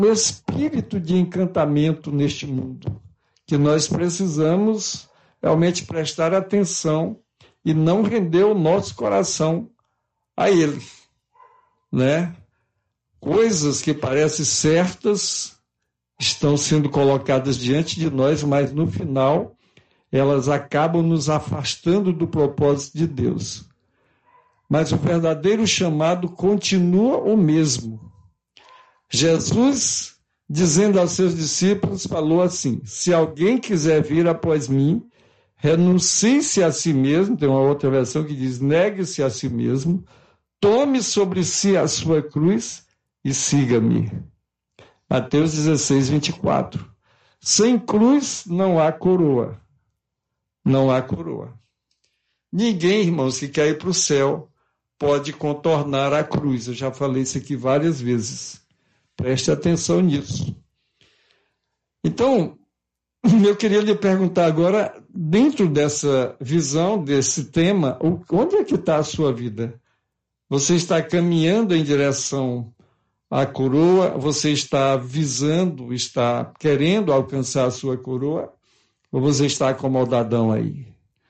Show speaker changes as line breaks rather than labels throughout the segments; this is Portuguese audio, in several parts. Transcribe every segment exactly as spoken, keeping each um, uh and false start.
espírito de encantamento neste mundo, que nós precisamos realmente prestar atenção e não render o nosso coração a ele, né? Coisas que parecem certas estão sendo colocadas diante de nós, mas no final elas acabam nos afastando do propósito de Deus. Mas o verdadeiro chamado continua o mesmo. Jesus, dizendo aos seus discípulos, falou assim: se alguém quiser vir após mim, renuncie-se a si mesmo. Tem uma outra versão que diz: negue-se a si mesmo, tome sobre si a sua cruz e siga-me. Mateus dezesseis, vinte e quatro. Sem cruz não há coroa. Não há coroa. Ninguém, irmãos, que quer ir para o céu pode contornar a cruz. Eu já falei isso aqui várias vezes. Preste atenção nisso. Então, eu queria lhe perguntar agora, dentro dessa visão, desse tema, onde é que está a sua vida? Você está caminhando em direção à coroa? Você está visando, está querendo alcançar a sua coroa? Ou você está acomodadão aí?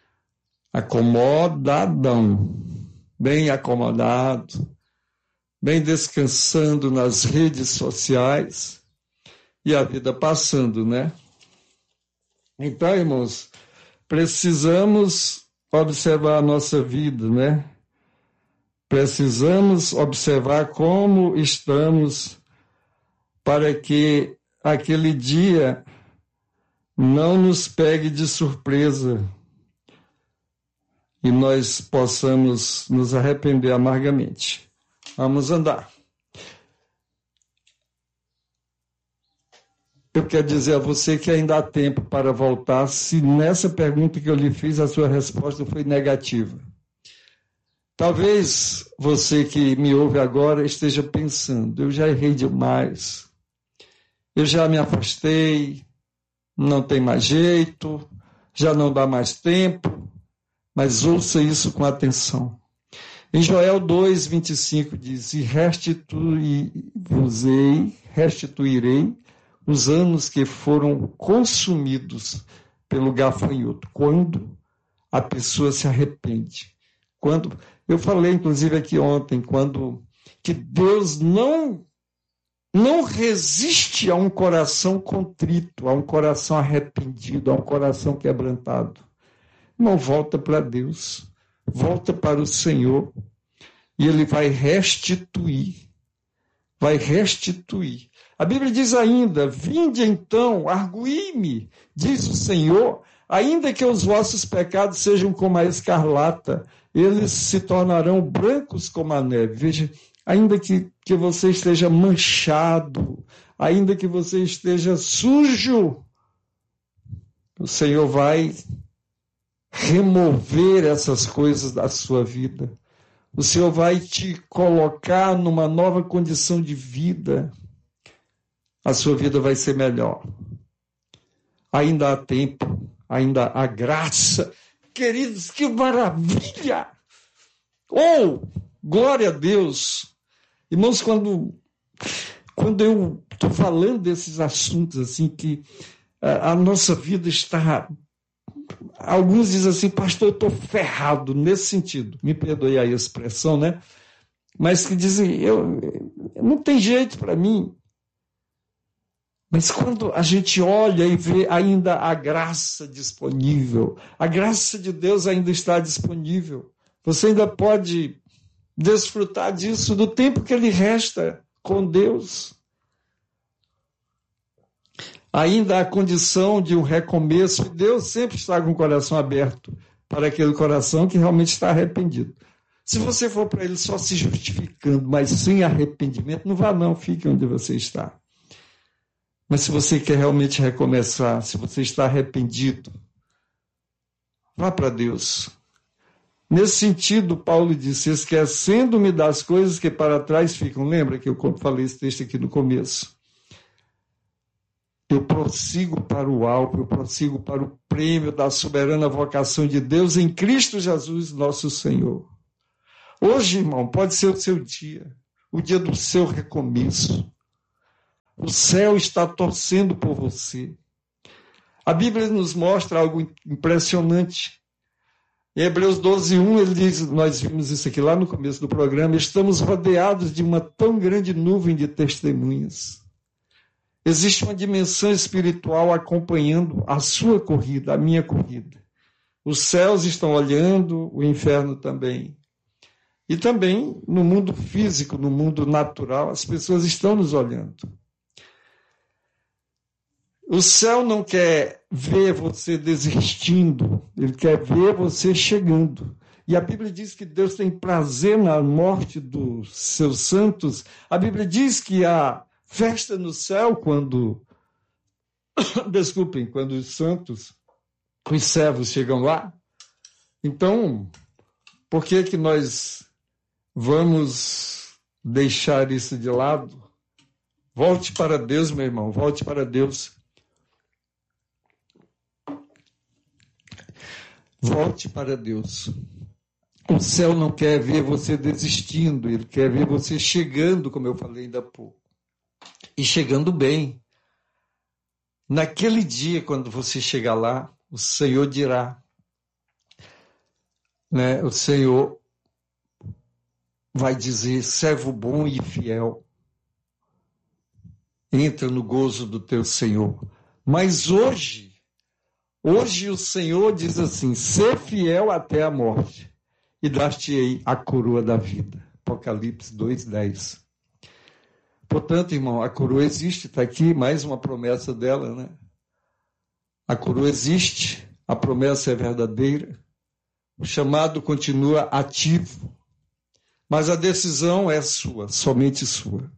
Acomodadão. Bem acomodado. Bem descansando nas redes sociais. E a vida passando, né? Então, irmãos, precisamos observar a nossa vida, né? Precisamos observar como estamos para que aquele dia não nos pegue de surpresa e nós possamos nos arrepender amargamente. Vamos andar. Eu quero dizer a você que ainda há tempo para voltar, se nessa pergunta que eu lhe fiz a sua resposta foi negativa. Talvez você que me ouve agora esteja pensando: eu já errei demais, eu já me afastei, não tem mais jeito, já não dá mais tempo. Mas ouça isso com atenção. Em Joel dois, vinte e cinco diz: e restituí-vos-ei, restituirei os anos que foram consumidos pelo gafanhoto, quando a pessoa se arrepende. Quando, eu falei inclusive aqui ontem, quando que Deus não, não resiste a um coração contrito, a um coração arrependido, a um coração quebrantado. Não, volta para Deus, volta para o Senhor, e Ele vai restituir, vai restituir. A Bíblia diz ainda: vinde então, arguí-me, diz o Senhor, ainda que os vossos pecados sejam como a escarlata, eles se tornarão brancos como a neve. Veja, ainda que, que você esteja manchado, ainda que você esteja sujo, o Senhor vai remover essas coisas da sua vida. O Senhor vai te colocar numa nova condição de vida. A sua vida vai ser melhor. Ainda há tempo, ainda há graça. Queridos, que maravilha! Oh, glória a Deus! Irmãos, quando, quando eu estou falando desses assuntos, assim, que a, a nossa vida está... Alguns dizem assim: pastor, eu estou ferrado, nesse sentido. Me perdoe a expressão, né? Mas que dizem: eu, não tem jeito para mim. Mas quando a gente olha e vê ainda a graça disponível, a graça de Deus ainda está disponível, você ainda pode desfrutar disso, do tempo que lhe resta com Deus. Ainda há condição de um recomeço, e Deus sempre está com o coração aberto para aquele coração que realmente está arrependido. Se você for para Ele só se justificando, mas sem arrependimento, não vá não, fique onde você está. Mas se você quer realmente recomeçar, se você está arrependido, vá para Deus. Nesse sentido, Paulo disse: esquecendo-me das coisas que para trás ficam. Lembra que eu falei esse texto aqui no começo? Eu prossigo para o alvo, eu prossigo para o prêmio da soberana vocação de Deus em Cristo Jesus, nosso Senhor. Hoje, irmão, pode ser o seu dia, o dia do seu recomeço. O céu está torcendo por você. A Bíblia nos mostra algo impressionante. Em Hebreus doze, um, ele diz, nós vimos isso aqui lá no começo do programa, estamos rodeados de uma tão grande nuvem de testemunhas. Existe uma dimensão espiritual acompanhando a sua corrida, a minha corrida. Os céus estão olhando, o inferno também. E também no mundo físico, no mundo natural, as pessoas estão nos olhando. O céu não quer ver você desistindo, ele quer ver você chegando. E a Bíblia diz que Deus tem prazer na morte dos seus santos. A Bíblia diz que há festa no céu quando, desculpem, quando os santos, os servos chegam lá. Então, por que que nós vamos deixar isso de lado? Volte para Deus, meu irmão, volte para Deus. Volte para Deus. O céu não quer ver você desistindo, ele quer ver você chegando, como eu falei ainda há pouco. E chegando bem. Naquele dia, quando você chegar lá, o Senhor dirá, né, o Senhor vai dizer, servo bom e fiel, entra no gozo do teu Senhor. Mas hoje, Hoje o Senhor diz assim, ser fiel até a morte, e dar-te-ei a coroa da vida. Apocalipse dois, dez. Portanto, irmão, a coroa existe, está aqui mais uma promessa dela, né? A coroa existe, a promessa é verdadeira, o chamado continua ativo, mas a decisão é sua, somente sua.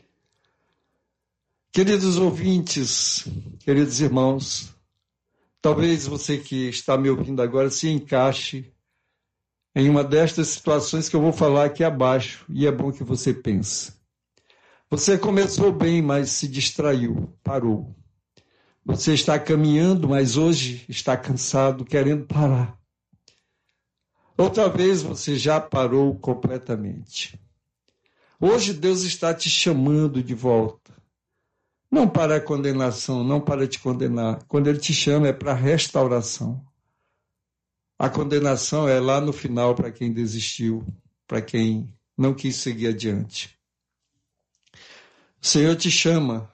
Queridos ouvintes, queridos irmãos, talvez você que está me ouvindo agora se encaixe em uma destas situações que eu vou falar aqui abaixo, e é bom que você pense. Você começou bem, mas se distraiu, parou. Você está caminhando, mas hoje está cansado, querendo parar. Outra vez você já parou completamente. Hoje Deus está te chamando de volta. Não para a condenação, não para te condenar. Quando Ele te chama é para a restauração. A condenação é lá no final para quem desistiu, para quem não quis seguir adiante. O Senhor te chama.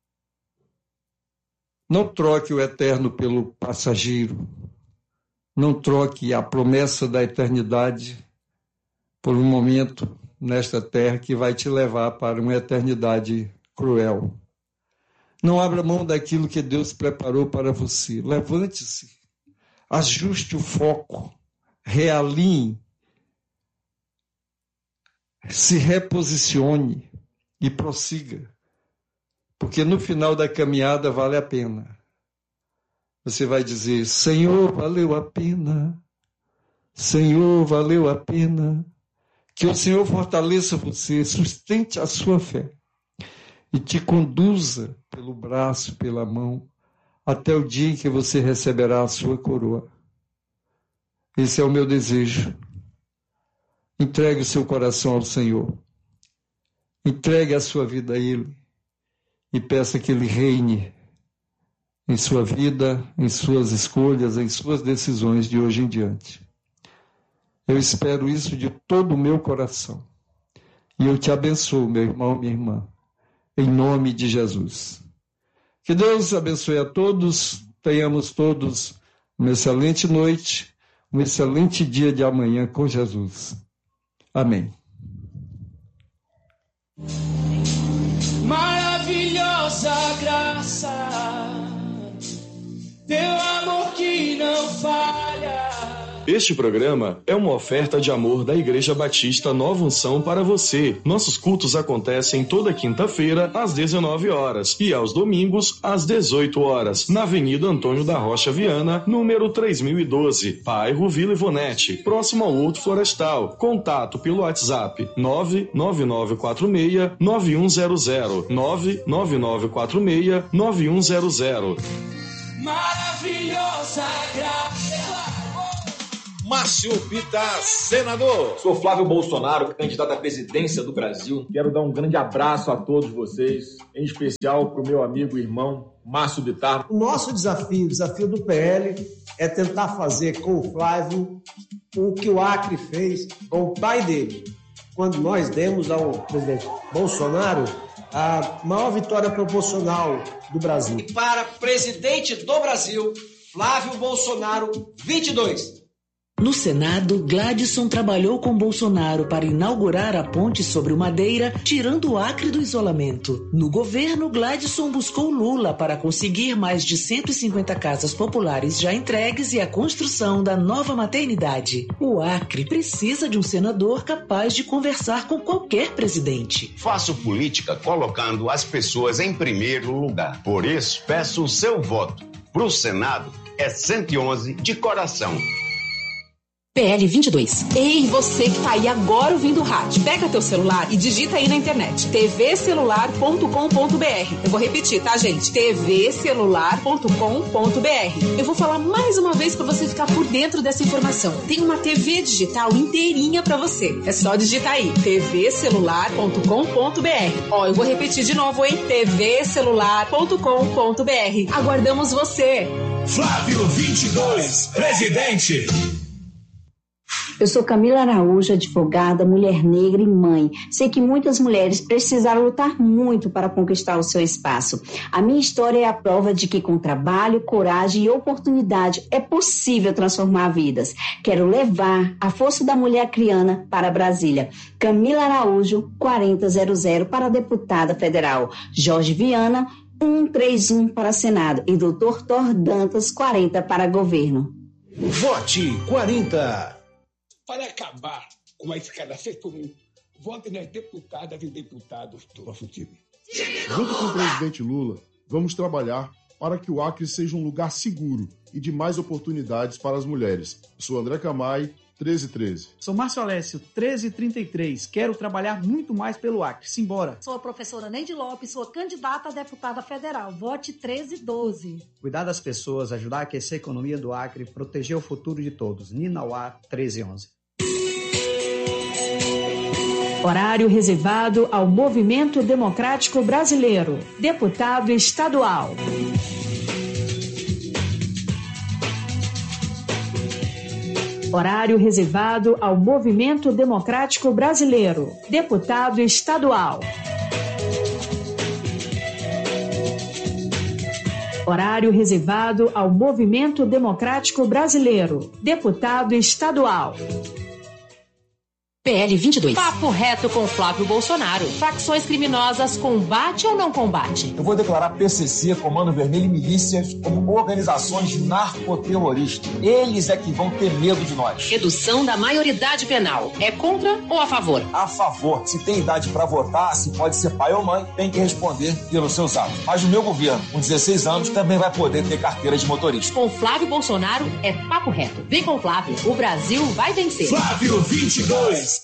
Não troque o eterno pelo passageiro. Não troque a promessa da eternidade por um momento nesta terra que vai te levar para uma eternidade cruel. Não abra mão daquilo que Deus preparou para você. Levante-se, ajuste o foco, realinhe, se reposicione e prossiga. Porque no final da caminhada vale a pena. Você vai dizer, Senhor, valeu a pena. Senhor, valeu a pena. Que o Senhor fortaleça você, sustente a sua fé e te conduza pelo braço, pela mão, até o dia em que você receberá a sua coroa. Esse é o meu desejo. Entregue o seu coração ao Senhor. Entregue a sua vida a Ele e peça que Ele reine em sua vida, em suas escolhas, em suas decisões de hoje em diante. Eu espero isso de todo o meu coração. E eu te abençoo, meu irmão, minha irmã, em nome de Jesus. Que Deus abençoe a todos, tenhamos todos uma excelente noite, um excelente dia de amanhã com Jesus. Amém.
Maravilhosa graça, teu amor que não falha.
Este programa é uma oferta de amor da Igreja Batista Nova Unção para você. Nossos cultos acontecem toda quinta-feira, às dezenove horas, e aos domingos, às dezoito horas, na Avenida Antônio da Rocha Viana, número três mil e doze, bairro Vila Ivonete, próximo ao Horto Florestal. Contato pelo WhatsApp nove nove nove quatro seis nove um zero zero, nove nove nove quatro seis nove um zero zero.
Maravilhosa graça,
Márcio Bittar, senador.
Sou Flávio Bolsonaro, candidato à presidência do Brasil. Quero dar um grande abraço a todos vocês, em especial para o meu amigo e irmão Márcio Bittar.
O nosso desafio, o desafio do P L, é tentar fazer com o Flávio o que o Acre fez com o pai dele, quando nós demos ao presidente Bolsonaro a maior vitória proporcional do Brasil.
Para presidente do Brasil, Flávio Bolsonaro, vinte e dois.
No Senado, Gladson trabalhou com Bolsonaro para inaugurar a ponte sobre o Madeira, tirando o Acre do isolamento. No governo, Gladson buscou Lula para conseguir mais de cento e cinquenta casas populares já entregues e a construção da nova maternidade. O Acre precisa de um senador capaz de conversar com qualquer presidente.
Faço política colocando as pessoas em primeiro lugar. Por isso, peço o seu voto. Para o Senado, é cento e onze de coração.
P L vinte e dois. Ei, você que tá aí agora ouvindo o rádio, pega teu celular e digita aí na internet t v celular ponto com ponto b r. Eu vou repetir, tá, gente? t v celular ponto com ponto b r. Eu vou falar mais uma vez para você ficar por dentro dessa informação. Tem uma T V digital inteirinha para você. É só digitar aí t v celular ponto com ponto b r. Ó, eu vou repetir de novo, hein? t v celular ponto com ponto b r. Aguardamos você.
Flávio vinte e dois, presidente.
Eu sou Camila Araújo, advogada, mulher negra e mãe. Sei que muitas mulheres precisaram lutar muito para conquistar o seu espaço. A minha história é a prova de que com trabalho, coragem e oportunidade é possível transformar vidas. Quero levar a força da mulher acriana para Brasília. Camila Araújo, quarenta zero zero para deputada federal. Jorge Viana, cento e trinta e um para Senado. E doutor Thor Dantas, quarenta para governo.
Vote quarenta.
Para acabar com a escalação comum, vote nas deputadas e deputados do nosso time.
Junto com o presidente Lula, vamos trabalhar para que o Acre seja um lugar seguro e de mais oportunidades para as mulheres. Sou André Camay, treze treze.
Sou Márcio Alessio, treze trinta e três. Quero trabalhar muito mais pelo Acre. Simbora.
Sou a professora Neide Lopes, sou candidata a deputada federal. Vote treze doze.
Cuidar das pessoas, ajudar a aquecer a economia do Acre, proteger o futuro de todos. Ninauá, treze onze.
Horário reservado ao Movimento Democrático Brasileiro. Deputado estadual. Horário reservado ao Movimento Democrático Brasileiro. Deputado estadual. Horário reservado ao Movimento Democrático Brasileiro. Deputado estadual.
P L vinte e dois.
Papo reto com Flávio Bolsonaro. Facções criminosas, combate ou não combate?
Eu vou declarar P C C, Comando Vermelho e milícias como organizações narcoterroristas. Eles é que vão ter medo de nós.
Redução da maioridade penal. É contra ou a favor?
A favor. Se tem idade para votar, se pode ser pai ou mãe, tem que responder pelos seus atos. Mas o meu governo, com dezesseis anos, também vai poder ter carteira de motorista.
Com Flávio Bolsonaro é papo reto. Vem com o Flávio. O Brasil vai vencer.
Flávio vinte e dois.